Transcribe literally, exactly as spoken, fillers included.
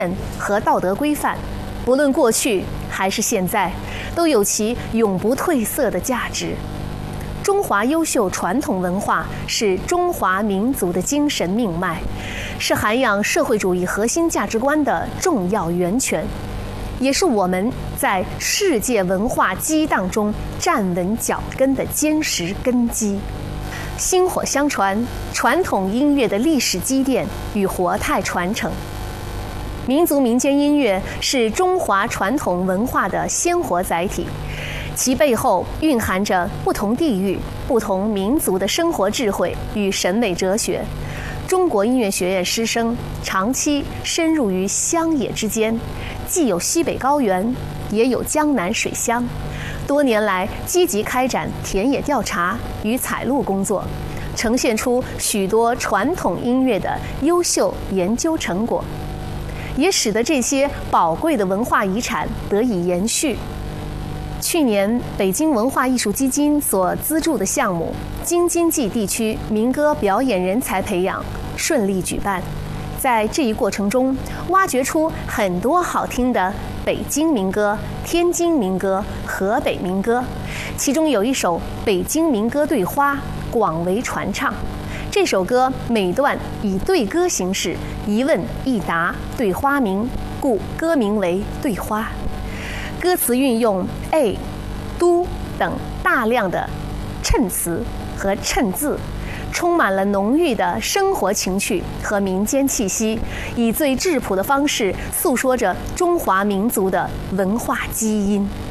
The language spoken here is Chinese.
和道德规范，不论过去还是现在，都有其永不褪色的价值。中华优秀传统文化是中华民族的精神命脉，是涵养社会主义核心价值观的重要源泉，也是我们在世界文化激荡中站稳脚跟的坚实根基。薪火相传，传统音乐的历史积淀与活态传承。民族民间音乐是中华传统文化的鲜活载体，其背后蕴含着不同地域、不同民族的生活智慧与审美哲学。中国音乐学院师生长期深入于乡野之间，既有西北高原，也有江南水乡，多年来积极开展田野调查与采录工作，呈现出许多传统音乐的优秀研究成果，也使得这些宝贵的文化遗产得以延续。去年，北京文化艺术基金所资助的项目“京津冀地区民歌表演人才培养”顺利举办。在这一过程中，挖掘出很多好听的北京民歌、天津民歌、河北民歌，其中有一首《北京民歌对花》广为传唱。这首歌每段以对歌形式，一问一答对花名，故歌名为《对花》。歌词运用 a、都等大量的衬词和衬字，充满了浓郁的生活情趣和民间气息，以最质朴的方式诉说着中华民族的文化基因。